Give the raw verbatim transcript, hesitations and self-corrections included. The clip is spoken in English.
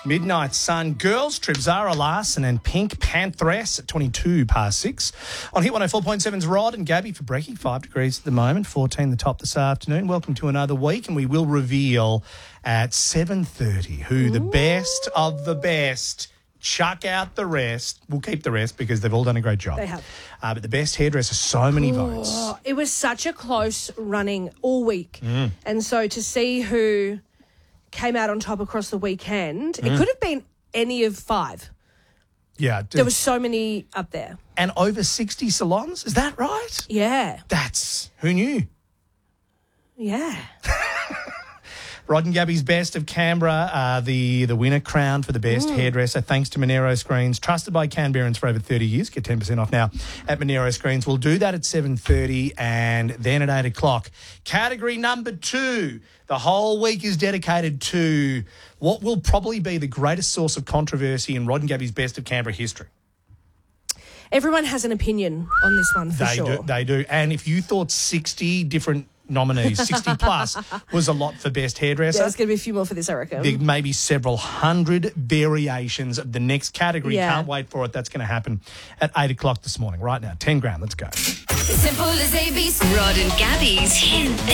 Midnight Sun, Girls Trip, Zara Larson and Pink Pantheress at twenty-two past six. On Hit one oh four point seven's Rod and Gabby for brekkie, five degrees at the moment, fourteen the top this afternoon. Welcome to another week, and we will reveal at seven thirty who the best of the best. Chuck out the rest. We'll keep the rest because they've all done a great job. They have. Uh, but the best hairdresser, so many votes. Oh, it was such a close running all week. Mm. And so to see who came out on top across the weekend, Mm. it could have been any of five. Yeah. There were so many up there. And over sixty salons, is that right? Yeah. That's, who knew? Yeah. Rod and Gabby's Best of Canberra, uh, the, the winner crowned for the best Mm. hairdresser, thanks to Monero Screens, trusted by Canberrans for over thirty years. Get ten percent off now at Monero Screens. We'll do that at seven thirty and then at eight o'clock. Category number two, the whole week is dedicated to what will probably be the greatest source of controversy in Rod and Gabby's Best of Canberra history. Everyone has an opinion on this one, for They sure. do, they do. And if you thought sixty different nominees, sixty plus, was a lot for best hairdresser, Yeah, there's going to be a few more for this, I reckon. there may be several hundred variations of the next category. Yeah. Can't wait for it. That's going to happen at eight o'clock this morning. Right now, ten grand. Let's go. Simple as A B C. Rod and Gabby's Hit